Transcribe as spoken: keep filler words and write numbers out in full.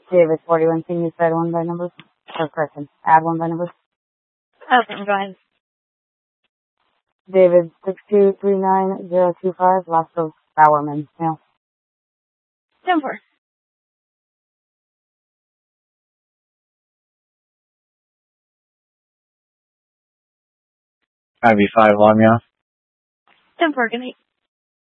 David, forty-one, can you add one by numbers? Or correction, add one by numbers? Okay, go ahead. David, six two three nine zero two five, last of Bowerman, male. ten four. I V five, Lamia. ten four, good night.